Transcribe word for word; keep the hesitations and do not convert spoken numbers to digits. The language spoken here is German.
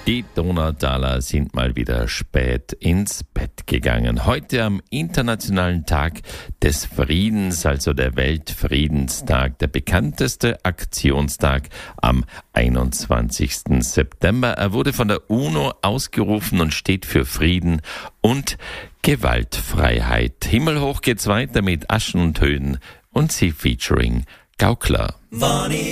Die Donaudaler sind mal wieder spät ins Bett gegangen. Heute am Internationalen Tag des Friedens, also der Weltfriedenstag, der bekannteste Aktionstag am einundzwanzigsten September. Er wurde von der UNO ausgerufen und steht für Frieden und Gewaltfreiheit. Himmelhoch geht's weiter mit Aschen und Höhen und sie featuring Gaukler.